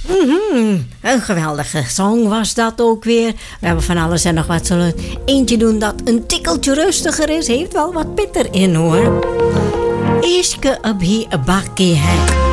Een geweldige song was dat ook weer. We hebben van alles en nog wat. Zullen eentje doen dat een tikkeltje rustiger is. Heeft wel wat pit erin hoor. Iske abhi abaki hai.